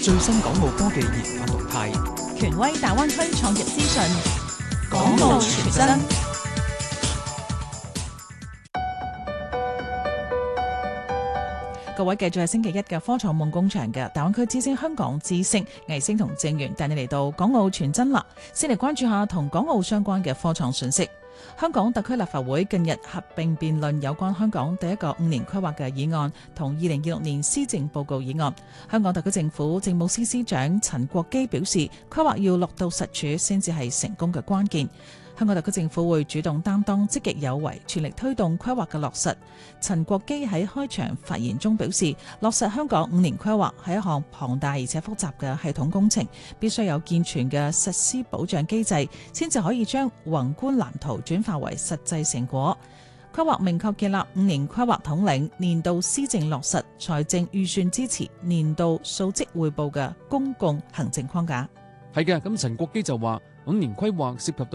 最新港澳科技研發動態， 權威大灣區創業資訊， 港澳傳真。 各位繼續係星期一嘅科創夢工場嘅大灣區之星香港之星魏星同正源帶你嚟到港澳傳真啦。先嚟關注下同港澳相關嘅科創訊息。香港特區立法會近日合併辯論有關香港第一個5年規劃嘅議案同2026年施政報告議案。香港特區政府政務司司長陳國基表示，規劃要落到實處先至係成功嘅關鍵。香港特區政府會主動擔當，積極有為，全力推動規劃嘅落實。陳國基喺開場發言中表示，落實香港5年規劃係一項龐大而且複雜嘅系統工程，必須有健全嘅實施保障機制，先至可以將宏觀藍圖轉化為實際成果。規劃明確建立5年規劃統領、年度施政落實、財政預算支持、年度數績匯報嘅公共行政框架。 係嘅，咁陳國基就話5年規劃涉及到